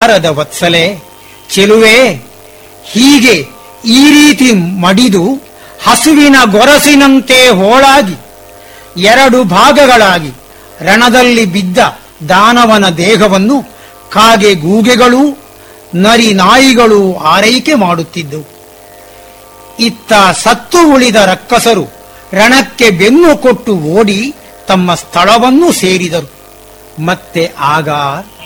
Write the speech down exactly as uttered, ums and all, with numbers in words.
ಬಾರದ ವತ್ಸಲೆ ಚೆಲುವೆ. ಹೀಗೆ ಈ ರೀತಿ ಮಡಿದು ಹಸುವಿನ ಗೊರಸಿನಂತೆ ಹೋಳಾಗಿ ಎರಡು ಭಾಗಗಳಾಗಿ ರಣದಲ್ಲಿ ಬಿದ್ದ ದಾನವನ ದೇಹವನ್ನು ಕಾಗೆ ಗೂಗೆಗಳು ನರಿ ನಾಯಿಗಳು ಆರೈಕೆ ಮಾಡುತ್ತಿದ್ದವು. ಇತ್ತ ಸತ್ತು ಉಳಿದ ರಕ್ಕಸರು ರಣಕ್ಕೆ ಬೆನ್ನು ಕೊಟ್ಟು ಓಡಿ ತಮ್ಮ ಸ್ಥಳವನ್ನು ಸೇರಿದರು. ಮತ್ತೆ ಆಗ